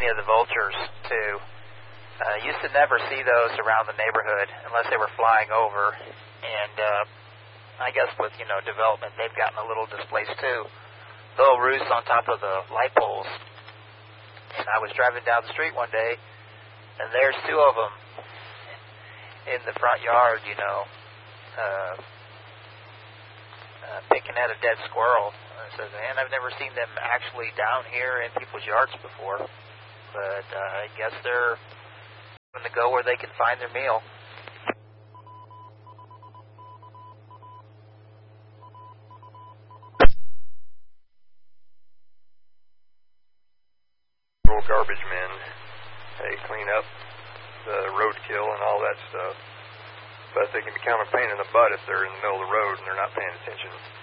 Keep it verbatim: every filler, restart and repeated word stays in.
plenty of the vultures, too. Uh, used to never see those around the neighborhood unless they were flying over. And uh, I guess with, you know, development, they've gotten a little displaced, too. They'll roost on top of the light poles. And I was driving down the street one day, and there's two of them in the front yard, you know, uh, uh, picking at a dead squirrel. I said, man, I've never seen them actually down here in people's yards before. But uh, I guess they're going to go where they can find their meal. Little garbage men, they clean up the roadkill and all that stuff. But they can be kind of a pain in the butt if they're in the middle of the road and they're not paying attention.